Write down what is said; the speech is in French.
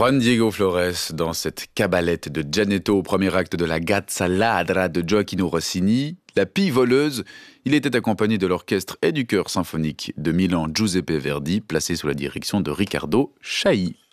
Juan Diego Flores dans cette cabalette de Gianetto au premier acte de la Gazza Ladra de Gioachino Rossini, La Pie voleuse. Il était accompagné de l'orchestre et du chœur symphonique de Milan Giuseppe Verdi, placé sous la direction de Riccardo Chailly.